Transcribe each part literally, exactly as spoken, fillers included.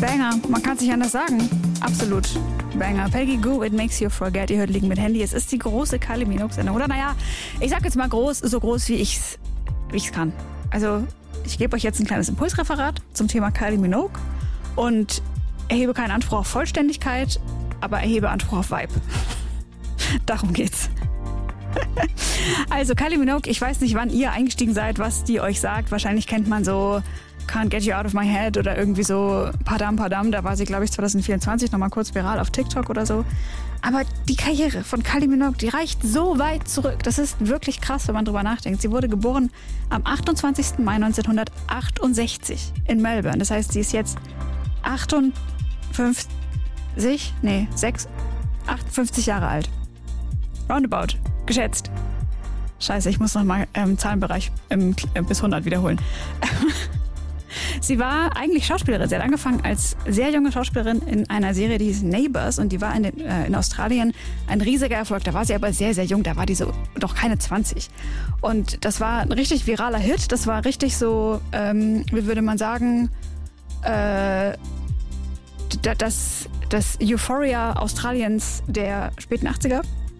Banger, man kann es nicht anders sagen. Absolut Banger. Peggy Gou, It Makes You Forget. Ihr hört Liegen mit Handy. Es ist die große Kylie Minogue-Sendung. Oder naja, ich sag jetzt mal groß, so groß wie ich es wie ich's kann. Also ich gebe euch jetzt ein kleines Impulsreferat zum Thema Kylie Minogue und erhebe keinen Anspruch auf Vollständigkeit, aber erhebe Anspruch auf Vibe. Darum geht's. Also Kylie Minogue, ich weiß nicht, wann ihr eingestiegen seid, was die euch sagt. Wahrscheinlich kennt man so Can't Get You Out of My Head oder irgendwie so Padam Padam. Da war sie, glaube ich, zwanzig vierundzwanzig nochmal kurz viral auf TikTok oder so. Aber die Karriere von Kylie Minogue, die reicht so weit zurück. Das ist wirklich krass, wenn man drüber nachdenkt. Sie wurde geboren am achtundzwanzigsten Mai neunzehnhundertachtundsechzig in Melbourne. Das heißt, sie ist jetzt achtundfünfzig, nee, sechs, achtundfünfzig Jahre alt. Roundabout, geschätzt. Scheiße, ich muss nochmal im ähm, Zahlenbereich ähm, bis hundert wiederholen. Sie war eigentlich Schauspielerin. Sie hat angefangen als sehr junge Schauspielerin in einer Serie, die hieß Neighbours, und die war in, den, äh, in Australien ein riesiger Erfolg. Da war sie aber sehr, sehr jung. Da war die so doch keine zwanzig. Und das war ein richtig viraler Hit. Das war richtig so, ähm, wie würde man sagen, äh, das, das Euphoria Australiens der späten achtziger.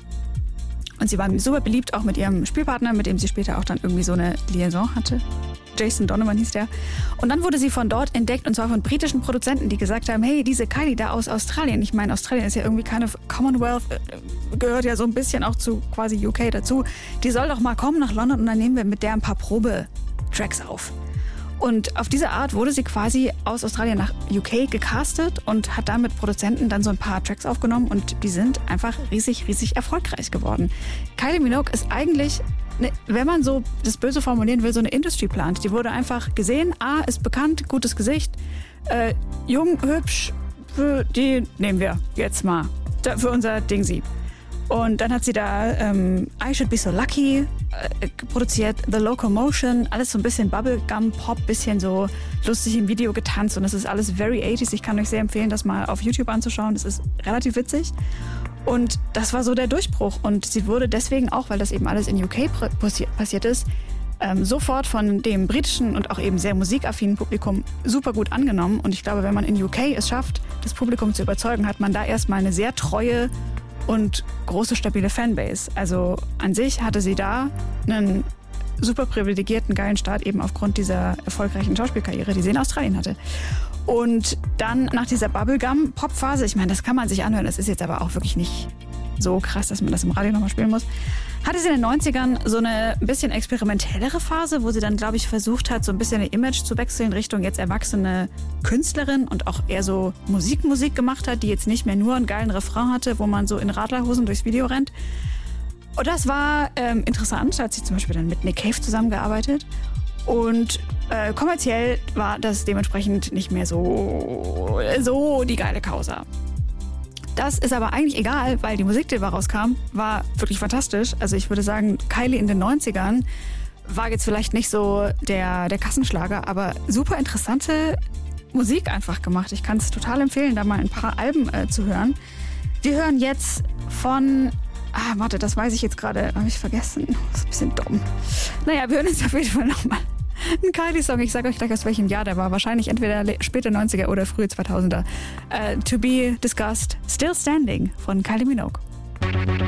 Und sie war super beliebt, auch mit ihrem Spielpartner, mit dem sie später auch dann irgendwie so eine Liaison hatte. Jason Donovan hieß der. Und dann wurde sie von dort entdeckt, und zwar von britischen Produzenten, die gesagt haben, hey, diese Kylie da aus Australien, ich meine, Australien ist ja irgendwie keine Commonwealth, gehört ja so ein bisschen auch zu quasi U K dazu, die soll doch mal kommen nach London und dann nehmen wir mit der ein paar Probetracks auf. Und auf diese Art wurde sie quasi aus Australien nach U K gecastet und hat dann mit Produzenten dann so ein paar Tracks aufgenommen, und die sind einfach riesig, riesig erfolgreich geworden. Kylie Minogue ist eigentlich, ne, wenn man so das Böse formulieren will, so eine Industry Plant. Die wurde einfach gesehen, A, ist bekannt, gutes Gesicht, äh, jung, hübsch, für die nehmen wir jetzt mal da, für unser Ding sie. Und dann hat sie da ähm, I Should Be So Lucky äh, produziert, The Locomotion, alles so ein bisschen Bubblegum-Pop, bisschen so lustig im Video getanzt, und das ist alles very eighties. Ich kann euch sehr empfehlen, das mal auf YouTube anzuschauen, das ist relativ witzig. Und das war so der Durchbruch, und sie wurde deswegen auch, weil das eben alles in U K passiert ist, ähm, sofort von dem britischen und auch eben sehr musikaffinen Publikum super gut angenommen. Und ich glaube, wenn man in U K es schafft, das Publikum zu überzeugen, hat man da erstmal eine sehr treue und große, stabile Fanbase. Also an sich hatte sie da einen super privilegierten, geilen Start, eben aufgrund dieser erfolgreichen Schauspielkarriere, die sie in Australien hatte. Und dann nach dieser Bubblegum-Pop-Phase, ich meine, das kann man sich anhören, das ist jetzt aber auch wirklich nicht so krass, dass man das im Radio nochmal spielen muss, hatte sie in den neunzigern so eine ein bisschen experimentellere Phase, wo sie dann, glaube ich, versucht hat, so ein bisschen ihr Image zu wechseln Richtung jetzt erwachsene Künstlerin und auch eher so Musikmusik gemacht hat, die jetzt nicht mehr nur einen geilen Refrain hatte, wo man so in Radlerhosen durchs Video rennt. Und das war ähm, interessant. Da hat sie zum Beispiel dann mit Nick Cave zusammengearbeitet. Und äh, kommerziell war das dementsprechend nicht mehr so, so die geile Causa. Das ist aber eigentlich egal, weil die Musik, die da rauskam, war wirklich fantastisch. Also ich würde sagen, Kylie in den neunzigern war jetzt vielleicht nicht so der, der Kassenschlager, aber super interessante Musik einfach gemacht. Ich kann es total empfehlen, da mal ein paar Alben äh, zu hören. Wir hören jetzt von... Ah, warte, das weiß ich jetzt gerade. Habe ich vergessen. Das ist ein bisschen dumm. Naja, wir hören jetzt auf jeden Fall nochmal einen Kylie-Song. Ich sage euch gleich, aus welchem Jahr der war. Wahrscheinlich entweder späte neunziger oder frühe zweitausender. Uh, to be discussed, Still Standing von Kylie Minogue.